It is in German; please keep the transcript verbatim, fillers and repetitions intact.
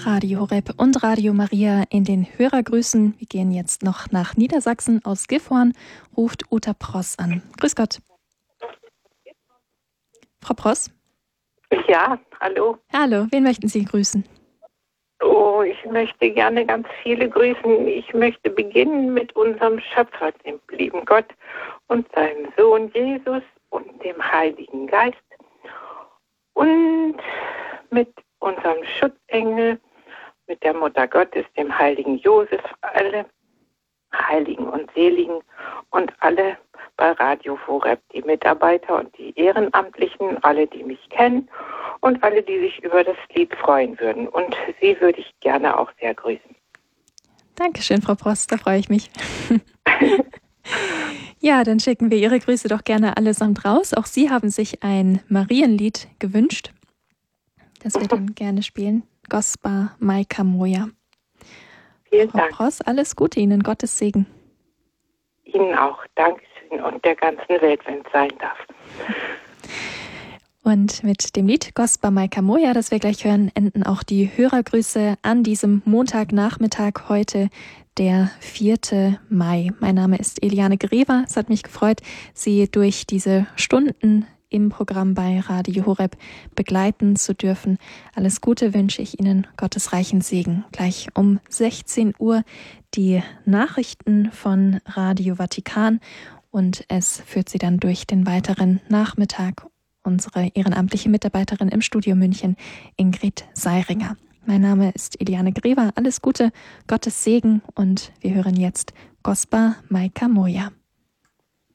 Radio Horeb und Radio Maria in den Hörergrüßen. Wir gehen jetzt noch nach Niedersachsen. Aus Gifhorn ruft Uta Pross an. Grüß Gott. Frau Pross? Ja, hallo. Hallo, wen möchten Sie grüßen? Oh, ich möchte gerne ganz viele grüßen. Ich möchte beginnen mit unserem Schöpfer, dem lieben Gott und seinem Sohn Jesus und dem Heiligen Geist und mit unserem Schutzengel, mit der Mutter Gottes, dem heiligen Josef, alle Heiligen und Seligen und alle bei Radio Horeb, die Mitarbeiter und die Ehrenamtlichen, alle, die mich kennen und alle, die sich über das Lied freuen würden. Und Sie würde ich gerne auch sehr grüßen. Dankeschön, Frau Prost, da freue ich mich. Ja, dann schicken wir Ihre Grüße doch gerne allesamt raus. Auch Sie haben sich ein Marienlied gewünscht, das wir dann gerne spielen. Gospa Maika Moja. Vielen Frau Dank. Pross, alles Gute Ihnen, Gottes Segen. Ihnen auch. Dankeschön und der ganzen Welt, wenn es sein darf. Und mit dem Lied Gospa Maika Moja, das wir gleich hören, enden auch die Hörergrüße an diesem Montagnachmittag heute, der vierte Mai. Mein Name ist Eliane Grever. Es hat mich gefreut, Sie durch diese Stunden im Programm bei Radio Horeb begleiten zu dürfen. Alles Gute wünsche ich Ihnen, Gottes reichen Segen. Gleich um sechzehn Uhr die Nachrichten von Radio Vatikan und es führt Sie dann durch den weiteren Nachmittag unsere ehrenamtliche Mitarbeiterin im Studio München, Ingrid Seiringer. Mein Name ist Eliane Grever. Alles Gute, Gottes Segen und wir hören jetzt Gospa Maika Moja.